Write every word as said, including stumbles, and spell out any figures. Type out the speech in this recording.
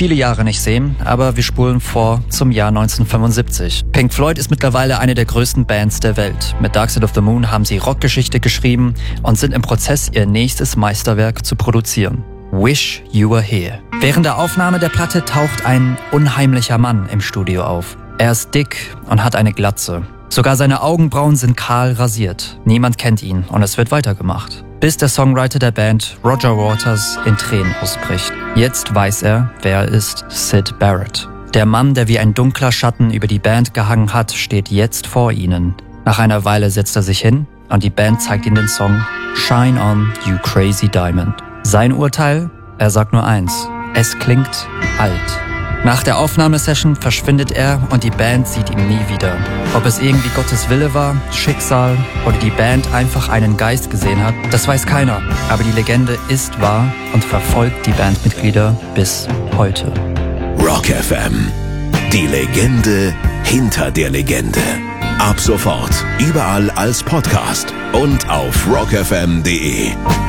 viele Jahre nicht sehen, aber wir spulen vor zum Jahr neunzehnhundertfünfundsiebzig. Pink Floyd ist mittlerweile eine der größten Bands der Welt. Mit Dark Side of the Moon haben sie Rockgeschichte geschrieben und sind im Prozess, ihr nächstes Meisterwerk zu produzieren. Wish You Were Here. Während der Aufnahme der Platte taucht ein unheimlicher Mann im Studio auf. Er ist dick und hat eine Glatze. Sogar seine Augenbrauen sind kahl rasiert. Niemand kennt ihn und es wird weitergemacht. Bis der Songwriter der Band, Roger Waters, in Tränen ausbricht. Jetzt weiß er, wer er ist: Syd Barrett. Der Mann, der wie ein dunkler Schatten über die Band gehangen hat, steht jetzt vor ihnen. Nach einer Weile setzt er sich hin und die Band zeigt ihm den Song Shine On, You Crazy Diamond. Sein Urteil? Er sagt nur eins: Es klingt alt. Nach der Aufnahmesession verschwindet er und die Band sieht ihn nie wieder. Ob es irgendwie Gottes Wille war, Schicksal oder die Band einfach einen Geist gesehen hat, das weiß keiner. Aber die Legende ist wahr und verfolgt die Bandmitglieder bis heute. Rock F M. Die Legende hinter der Legende. Ab sofort überall als Podcast und auf rock f m punkt d e.